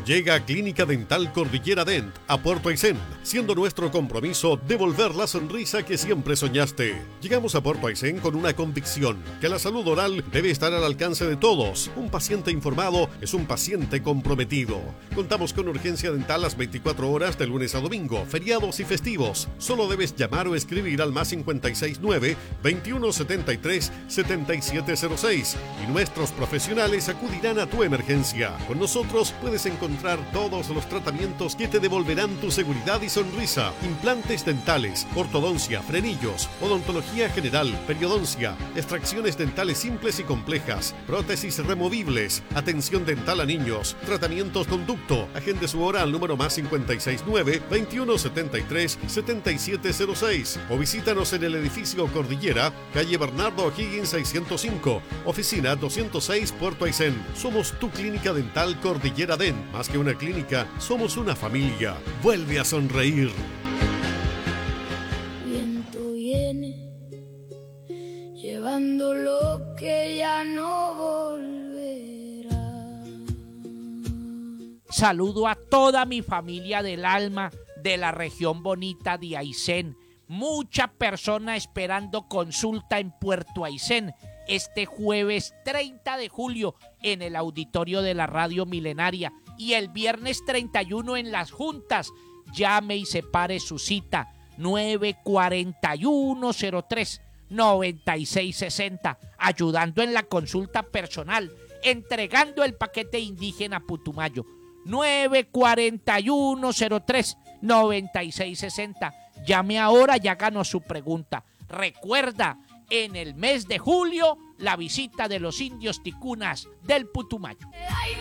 Llega Clínica Dental Cordillera Dent a Puerto Aysén, siendo nuestro compromiso devolver la sonrisa que siempre soñaste. Llegamos a Puerto Aysén con una convicción, que la salud oral debe estar al alcance de todos. Un paciente informado es un paciente comprometido. Contamos con urgencia dental las 24 horas de lunes a domingo, feriados y festivos. Solo debes llamar o escribir al más 569-2173-7706 y nuestros profesionales acudirán a tu emergencia. Con nosotros puedes encontrar todos los tratamientos que te devolverán tu seguridad y sonrisa. Implantes dentales, ortodoncia, frenillos, odontología general, periodoncia, extracciones dentales simples y complejas, prótesis removibles, atención dental a niños, tratamientos con ducto. Agende su hora al número más 569-2173-7706 o visítanos en el edificio Cordillera, calle Bernardo O'Higgins 605, oficina 206, Puerto Aysén. Somos tu clínica dental Cordillera Dent. Más que una clínica, somos una familia. Vuelve a sonreír. Viento viene, llevando lo que ya no volverá. Saludo a toda mi familia del alma de la región bonita de Aysén. Mucha persona esperando consulta en Puerto Aysén este jueves 30 de julio en el auditorio de la Radio Milenaria y el viernes 31 en Las Juntas. Llame y separe su cita 94103-9660, ayudando en la consulta personal, entregando el paquete indígena Putumayo. 94103-9660. Llame ahora y háganos su pregunta. Recuerda, en el mes de julio, la visita de los indios ticunas del Putumayo. Ay,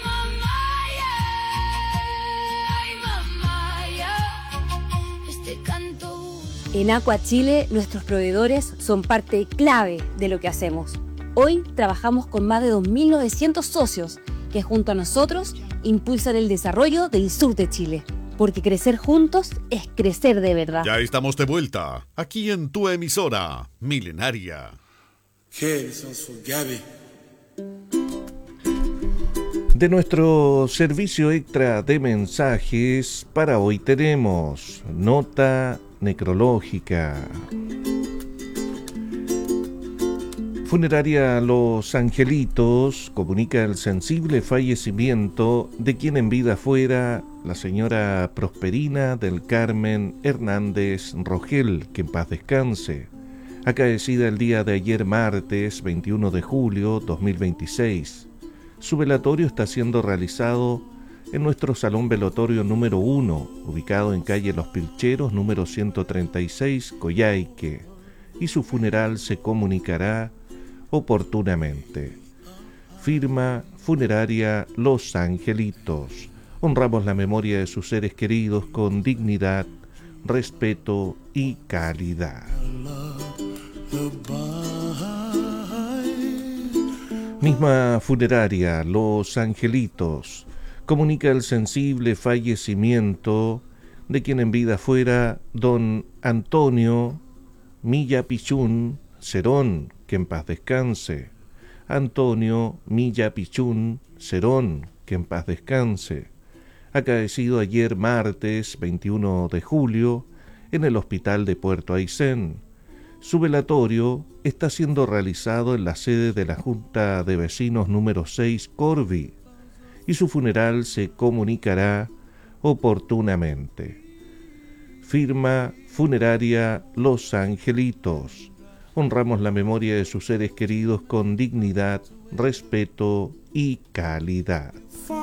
mamá, este canto. En Aqua Chile, nuestros proveedores son parte clave de lo que hacemos. Hoy trabajamos con más de 2.900 socios que junto a nosotros impulsan el desarrollo del sur de Chile. Porque crecer juntos es crecer de verdad. Ya estamos de vuelta, aquí en tu emisora Milenaria. De nuestro servicio extra de mensajes, para hoy tenemos nota necrológica. Funeraria Los Angelitos comunica el sensible fallecimiento de quien en vida fuera la señora Prosperina del Carmen Hernández Rogel, que en paz descanse, acaecida el día de ayer martes 21 de julio 2026. Su velatorio está siendo realizado en nuestro Salón Velatorio número 1, ubicado en calle Los Pilcheros, número 136, Coyhaique, y su funeral se comunicará oportunamente. Firma Funeraria Los Angelitos. Honramos la memoria de sus seres queridos con dignidad, respeto y calidad. Misma Funeraria Los Angelitos comunica el sensible fallecimiento de quien en vida fuera don Antonio Milla Pichún Cerón, que en paz descanse. Antonio Milla Pichún Cerón, que en paz descanse, acaecido ayer martes 21 de julio en el hospital de Puerto Aysén. Su velatorio está siendo realizado en la sede de la Junta de Vecinos número 6 Corvi y su funeral se comunicará oportunamente. Firma Funeraria Los Angelitos. Honramos la memoria de sus seres queridos con dignidad, respeto y calidad.